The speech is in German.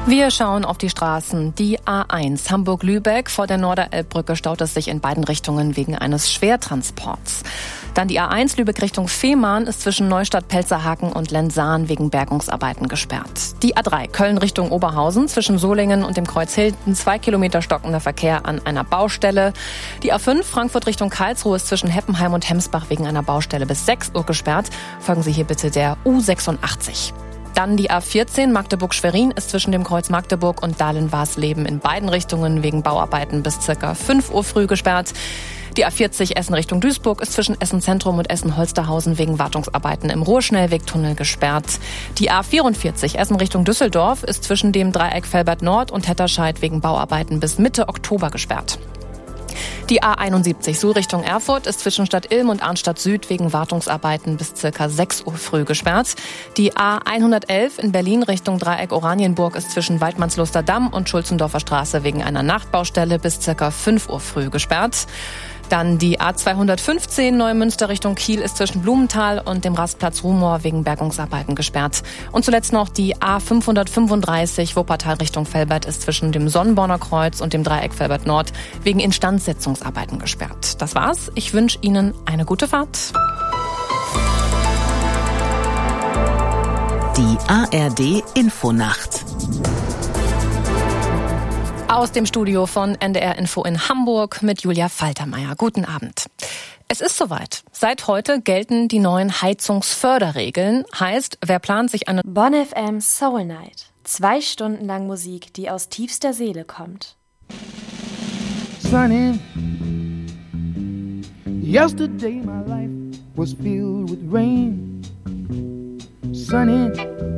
Wir schauen auf die Straßen. Die A1 Hamburg-Lübeck vor der Norderelbbrücke staut es sich in beiden Richtungen wegen eines Schwertransports. Dann die A1 Lübeck Richtung Fehmarn ist zwischen Neustadt-Pelzerhaken und Lenzahn wegen Bergungsarbeiten gesperrt. Die A3 Köln Richtung Oberhausen zwischen Solingen und dem Kreuz Hilden 2 Kilometer stockender Verkehr an einer Baustelle. Die A5 Frankfurt Richtung Karlsruhe ist zwischen Heppenheim und Hemsbach wegen einer Baustelle bis 6 Uhr gesperrt. Folgen Sie hier bitte der U86. Dann die A14 Magdeburg-Schwerin ist zwischen dem Kreuz Magdeburg und Dahlen-Warsleben in beiden Richtungen wegen Bauarbeiten bis ca. 5 Uhr früh gesperrt. Die A40 Essen Richtung Duisburg ist zwischen Essen Zentrum und Essen Holsterhausen wegen Wartungsarbeiten im Ruhrschnellwegtunnel gesperrt. Die A44 Essen Richtung Düsseldorf ist zwischen dem Dreieck Velbert Nord und Hetterscheid wegen Bauarbeiten bis Mitte Oktober gesperrt. Die A71 Suhl Richtung Erfurt ist zwischen Stadt Ilm und Arnstadt Süd wegen Wartungsarbeiten bis ca. 6 Uhr früh gesperrt. Die A111 in Berlin Richtung Dreieck Oranienburg ist zwischen Waldmannsluster Damm und Schulzendorfer Straße wegen einer Nachtbaustelle bis ca. 5 Uhr früh gesperrt. Dann die A215 Neumünster Richtung Kiel ist zwischen Blumenthal und dem Rastplatz Rumor wegen Bergungsarbeiten gesperrt. Und zuletzt noch die A535 Wuppertal Richtung Velbert ist zwischen dem Sonnenborner Kreuz und dem Dreieck Velbert Nord wegen Instandsetzungsarbeiten gesperrt. Das war's. Ich wünsche Ihnen eine gute Fahrt. Die ARD Infonacht. Aus dem Studio von NDR Info in Hamburg mit Julia Faltermeier. Guten Abend. Es ist soweit. Seit heute gelten die neuen Heizungsförderregeln. Heißt, wer plant sich eine Bonn FM Soul Night. 2 Stunden lang Musik, die aus tiefster Seele kommt. Sunny. Yesterday my life was filled with rain. Sunny.